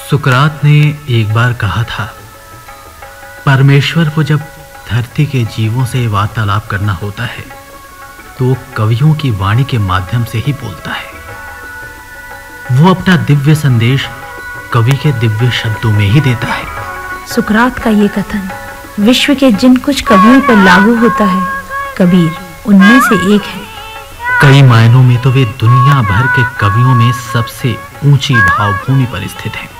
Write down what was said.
सुकरात ने एक बार कहा था, परमेश्वर को जब धरती के जीवों से वार्तालाप करना होता है तो कवियों की वाणी के माध्यम से ही बोलता है। वो अपना दिव्य संदेश कवि के दिव्य शब्दों में ही देता है। सुकरात का ये कथन विश्व के जिन कुछ कवियों पर लागू होता है, कबीर उनमें से एक है। कई मायनों में तो वे दुनिया भर के कवियों में सबसे ऊंची भावभूमि पर स्थित हैं।